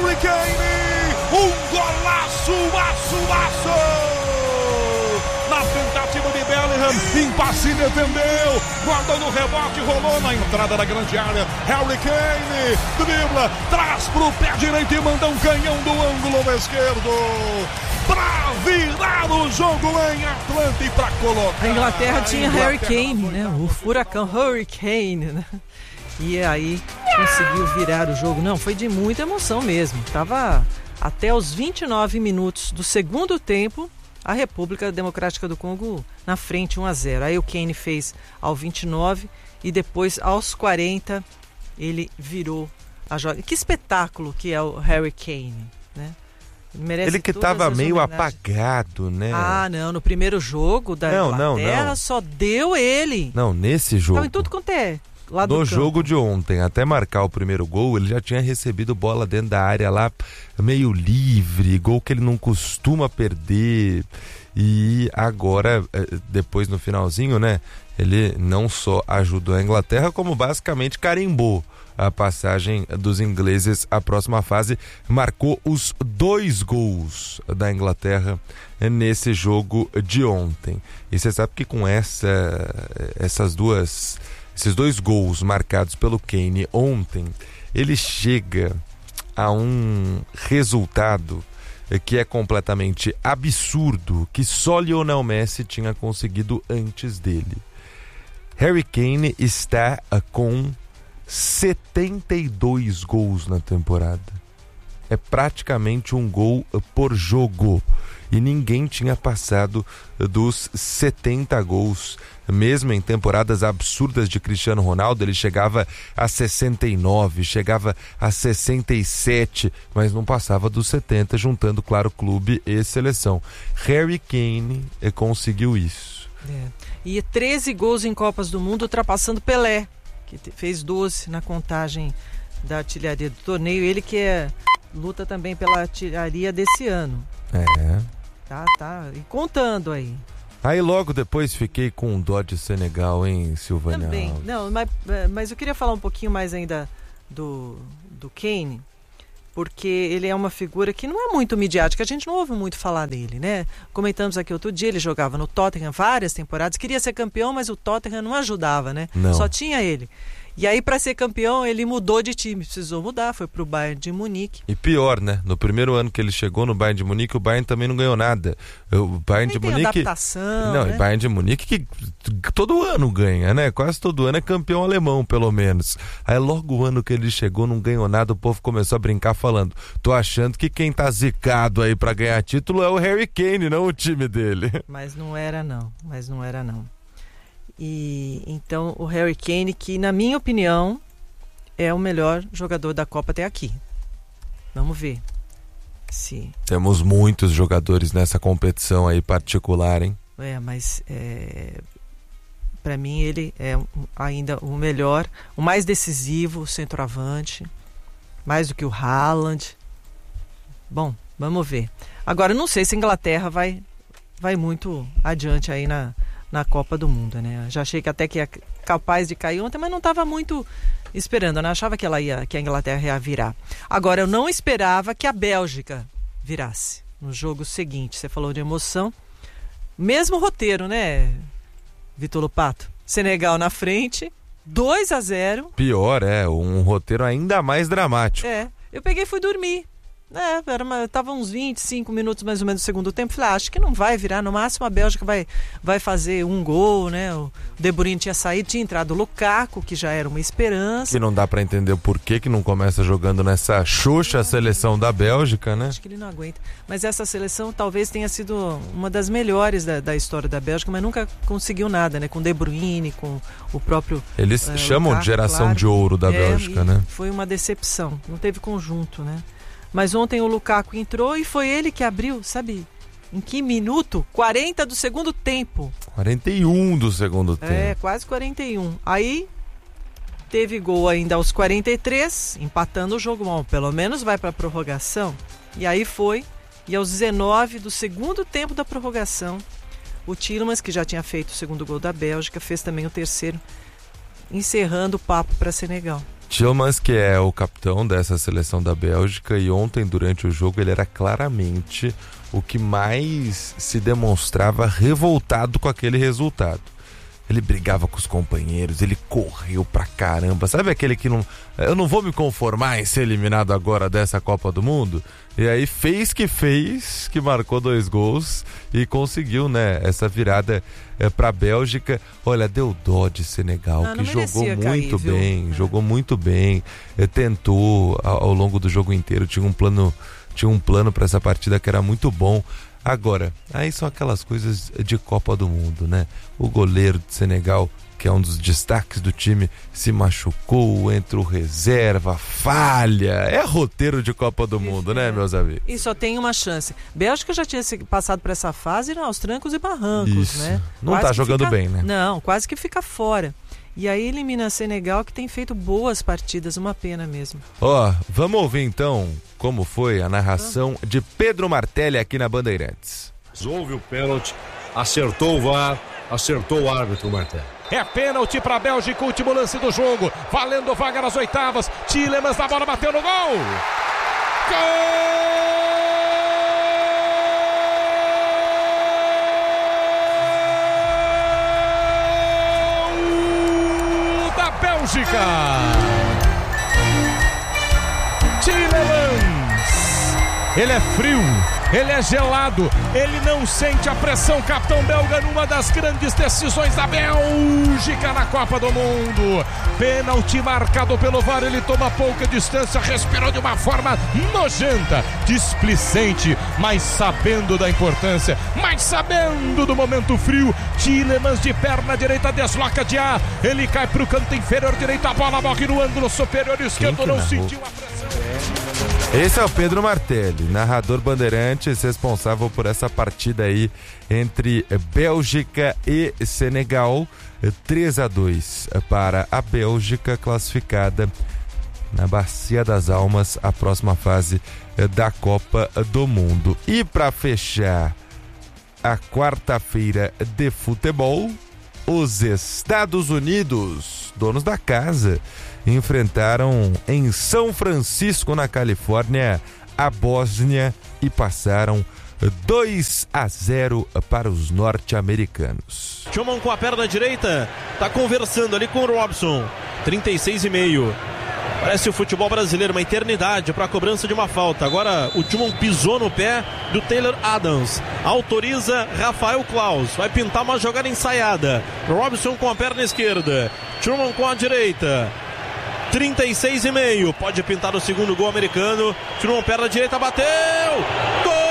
Harry Kane, um golaço, aço! Na tentativa de Bellingham, impasse, defendeu, guardou no rebote, rolou na entrada da grande área. Harry Kane dribla, traz pro pé direito e manda um canhão do ângulo esquerdo para virar o jogo em Atlanta e para colocar. A Inglaterra tinha Harry Kane, né? O furacão Hurricane, né? E aí conseguiu virar o jogo. Não, foi de muita emoção mesmo. Tava até os 29 minutos do segundo tempo, a República Democrática do Congo na frente, 1-0. Aí o Kane fez ao 29 e depois aos 40 ele virou a jogada. Que espetáculo que é o Harry Kane, né? Ele que estava meio apagado, né? Ah, não, no primeiro jogo da Inglaterra só deu ele. Não, nesse jogo. Tava em tudo quanto é lado no do jogo campo. de ontem, até marcar o primeiro gol, ele já tinha recebido bola dentro da área lá, meio livre, gol que ele não costuma perder. E agora, depois no finalzinho, né? Ele não só ajudou a Inglaterra, como basicamente carimbou a passagem dos ingleses à próxima fase, marcou os 2 gols da Inglaterra nesse jogo de ontem. E você sabe que com esses 2 gols marcados pelo Kane ontem, ele chega a um resultado que é completamente absurdo, que só Lionel Messi tinha conseguido antes dele. Harry Kane está com 72 gols na temporada. É praticamente um gol por jogo. E ninguém tinha passado dos 70 gols. Mesmo em temporadas absurdas de Cristiano Ronaldo, ele chegava a 69, chegava a 67, mas não passava dos 70, juntando, claro, clube e seleção. Harry Kane conseguiu isso. E 13 gols em Copas do Mundo, ultrapassando Pelé, que fez 12 na contagem da artilharia do torneio. Ele que luta também pela artilharia desse ano. Tá. E contando aí. Aí logo depois fiquei com dó de Senegal, hein, Silvânia? Também. Não, mas eu queria falar um pouquinho mais ainda do Kane, porque ele é uma figura que não é muito midiática, a gente não ouve muito falar dele, né? Comentamos aqui outro dia, ele jogava no Tottenham várias temporadas, queria ser campeão, mas o Tottenham não ajudava, né? Não. Só tinha ele. E aí, para ser campeão, ele mudou de time, precisou mudar, foi pro Bayern de Munique. E pior, né? No primeiro ano que ele chegou no Bayern de Munique, o Bayern também não ganhou nada. O Bayern de Munique... adaptação, não, né? O Bayern de Munique que todo ano ganha, né? Quase todo ano é campeão alemão, pelo menos. Aí logo o ano que ele chegou, não ganhou nada, o povo começou a brincar falando: tô achando que quem tá zicado aí pra ganhar título é o Harry Kane, não o time dele. Mas não era não. E então o Harry Kane, que na minha opinião é o melhor jogador da Copa até aqui. Vamos ver se... Temos muitos jogadores nessa competição aí particular, hein? Mas para mim ele é ainda o melhor, o mais decisivo, o centroavante, mais do que o Haaland. Bom, vamos ver. Agora, não sei se a Inglaterra vai muito adiante aí na Copa do Mundo, né? Já achei que até que ia capaz de cair ontem, mas não estava muito esperando, né? Achava que a Inglaterra ia virar. Agora, eu não esperava que a Bélgica virasse no jogo seguinte. Você falou de emoção. Mesmo roteiro, né, Vitor Lupato? Senegal na frente, 2-0. Pior, um roteiro ainda mais dramático. Eu peguei e fui dormir. Tava uns 25 minutos mais ou menos do segundo tempo. Falei, acho que não vai virar. No máximo a Bélgica vai fazer um gol, né? O De Bruyne tinha saído, tinha entrado o Lukaku, que já era uma esperança. Que não dá pra entender o porquê que não começa jogando nessa xoxa seleção da Bélgica, né? Acho que ele não aguenta. Mas essa seleção talvez tenha sido uma das melhores da história da Bélgica, mas nunca conseguiu nada, né? Com De Bruyne, com o próprio... Eles chamam Lukaku, de geração claro. de ouro da Bélgica, né? Foi uma decepção. Não teve conjunto, né? Mas ontem o Lukaku entrou e foi ele que abriu, sabe? Em que minuto? 40 do segundo tempo. 41 do segundo tempo. Quase 41. Aí teve gol ainda aos 43, empatando o jogo. Bom, pelo menos vai para a prorrogação. E aí foi. E aos 19 do segundo tempo da prorrogação, o Tielemans, que já tinha feito o segundo gol da Bélgica, fez também o terceiro, encerrando o papo para Senegal. Tielemans, que é o capitão dessa seleção da Bélgica, e ontem durante o jogo ele era claramente o que mais se demonstrava revoltado com aquele resultado. Ele brigava com os companheiros, ele correu pra caramba. Sabe aquele que não... Eu não vou me conformar em ser eliminado agora dessa Copa do Mundo? E aí fez, que marcou 2 gols e conseguiu, né, essa virada pra Bélgica. Olha, deu dó de Senegal, que jogou muito bem, jogou muito bem. Tentou ao longo do jogo inteiro, tinha um plano para essa partida que era muito bom. Agora, aí são aquelas coisas de Copa do Mundo, né? O goleiro de Senegal, que é um dos destaques do time, se machucou, entrou reserva, falha. É roteiro de Copa do Mundo, né, meus amigos? E só tem uma chance. Bélgica já tinha passado por essa fase aos trancos e barrancos, né? Não tá jogando bem, né? Não, quase que fica fora. E aí elimina Senegal, que tem feito boas partidas, uma pena mesmo. Vamos ouvir então como foi a narração de Pedro Martelli aqui na Bandeirantes. Houve o pênalti, acertou o VAR, acertou o árbitro Martelli. É pênalti para a Bélgica, último lance do jogo, valendo vaga nas oitavas. Tielemans na bola, bateu no gol! Gol da Bélgica! Tielemans! Ele é frio, ele é gelado, ele não sente a pressão. Capitão belga numa das grandes decisões da Bélgica na Copa do Mundo. Pênalti marcado pelo VAR, ele toma pouca distância, respirou de uma forma nojenta, displicente, mas sabendo da importância, mas sabendo do momento frio. Tielemans de perna direita desloca de A, ele cai para o canto inferior direito, a bola morre no ângulo superior esquerdo, não sentiu a pressão. Esse é o Pedro Martelli, narrador Bandeirantes, responsável por essa partida aí entre Bélgica e Senegal. 3-2 para a Bélgica, classificada na Bacia das Almas, a próxima fase da Copa do Mundo. E para fechar a quarta-feira de futebol, os Estados Unidos, donos da casa, enfrentaram em São Francisco, na Califórnia, a Bósnia e passaram 2-0 para os norte-americanos. Tielemans com a perna direita, tá conversando ali com o Robson, 36,5. Parece o futebol brasileiro, uma eternidade para a cobrança de uma falta. Agora o Tielemans pisou no pé do Taylor Adams. Autoriza Rafael Claus. Vai pintar uma jogada ensaiada. Robson com a perna esquerda. Tielemans com a direita. 36,5. Pode pintar o segundo gol americano. Tielemans perna direita, bateu! Gol!